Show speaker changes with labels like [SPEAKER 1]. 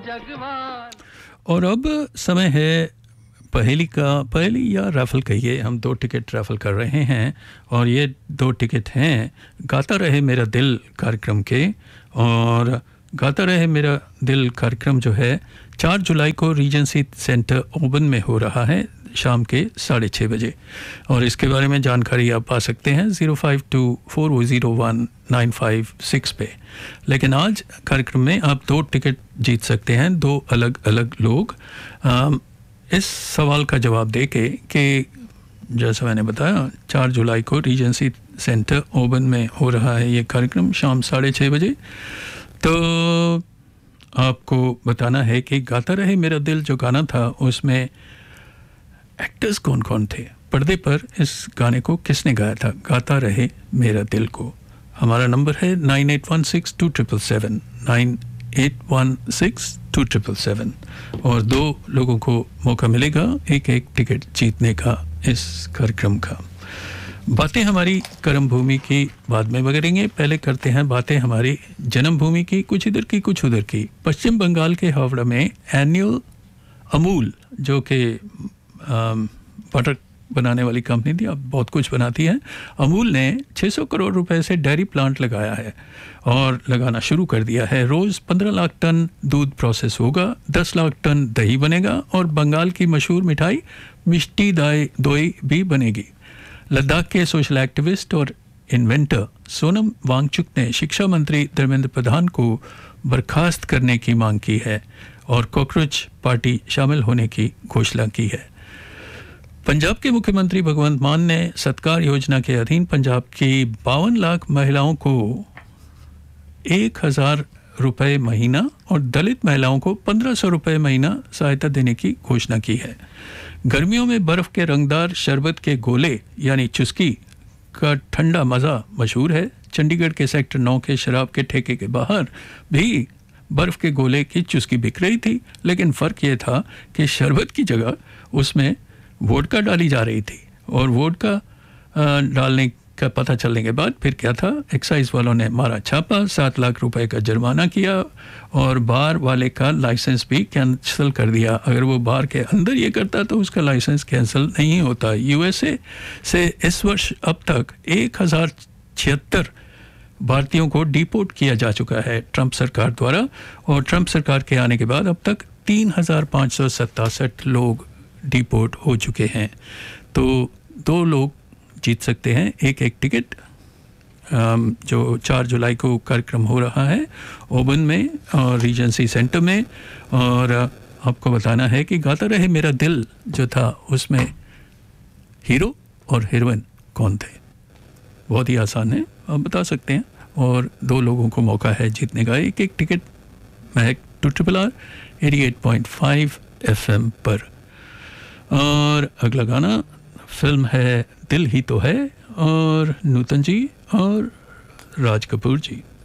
[SPEAKER 1] और अब समय है पहेली या राफल कहिए, हम 2 टिकट राफल कर रहे हैं और ये 2 टिकट हैं गाता रहे मेरा दिल कार्यक्रम के। और गाता रहे मेरा दिल कार्यक्रम जो है 4 जुलाई को रीजेंसी सेंटर ओबन में हो रहा है शाम के 6:30 बजे। और इसके बारे में जानकारी आप पा सकते हैं 05240195 पे। लेकिन आज कार्यक्रम में आप 2 टिकट जीत सकते हैं, 2 अलग अलग लोग इस सवाल का जवाब दे के कि जैसा मैंने बताया 4 जुलाई को रीजेंसी सेंटर ओबन में हो रहा है ये कार्यक्रम शाम 6:30 बजे। तो आपको बताना है कि गाता रहे मेरा दिल जो गाना था उसमें एक्टर्स कौन कौन थे, पर्दे पर इस गाने को किसने गाया था, गाता रहे मेरा दिल को। हमारा नंबर है 98162777 98162777 और 2 लोगों को मौका मिलेगा एक टिकट जीतने का इस कार्यक्रम का। बातें हमारी कर्म भूमि की बाद में करेंगे, पहले करते हैं बातें हमारी जन्म भूमि की, कुछ इधर की कुछ उधर की। पश्चिम बंगाल के हावड़ा में एनुअल अमूल जो कि बटर बनाने वाली कंपनी थी, अब बहुत कुछ बनाती है, अमूल ने 600 करोड़ रुपए से डेयरी प्लांट लगाया है और लगाना शुरू कर दिया है। रोज़ 15 लाख टन दूध प्रोसेस होगा, 10 लाख टन दही बनेगा और बंगाल की मशहूर मिठाई मिष्टी दोई भी बनेगी। लद्दाख के सोशल एक्टिविस्ट और इन्वेंटर सोनम वांगचुक ने शिक्षा मंत्री धर्मेंद्र प्रधान को बर्खास्त करने की मांग की है और कॉकरोच पार्टी शामिल होने की घोषणा की है। पंजाब के मुख्यमंत्री भगवंत मान ने सत्कार योजना के अधीन पंजाब की 52 लाख महिलाओं को 1000 रुपये महीना और दलित महिलाओं को 1500 रुपये महीना सहायता देने की घोषणा की है। गर्मियों में बर्फ़ के रंगदार शरबत के गोले यानी चुस्की का ठंडा मज़ा मशहूर है। चंडीगढ़ के सेक्टर 9 के शराब के ठेके के बाहर भी बर्फ़ के गोले की चुस्की बिक रही थी, लेकिन फ़र्क ये था कि शरबत की जगह उसमें वोडका डाली जा रही थी। और वोडका डालने का पता चलने के बाद फिर क्या था, एक्साइज वालों ने मारा छापा, 7 लाख रुपए का जुर्माना किया और बार वाले का लाइसेंस भी कैंसिल कर दिया। अगर वो बार के अंदर ये करता तो उसका लाइसेंस कैंसिल नहीं होता। यूएसए से इस वर्ष अब तक 1076 भारतीयों को डिपोर्ट किया जा चुका है ट्रंप सरकार द्वारा, और ट्रंप सरकार के आने के बाद अब तक 3567 लोग डिपोर्ट हो चुके हैं। तो 2 लोग जीत सकते हैं एक टिकट जो 4 जुलाई को कार्यक्रम हो रहा है ओबन में और रीजेंसी सेंटर में। और आपको बताना है कि गाता रहे मेरा दिल जो था उसमें हीरो और हीरोइन कौन थे। बहुत ही आसान है, आप बता सकते हैं। और 2 लोगों को मौका है जीतने का एक टिकट महक 2RRR 88.5 FM पर। और अगला गाना फिल्म है दिल ही तो है और नूतन जी और राज कपूर जी।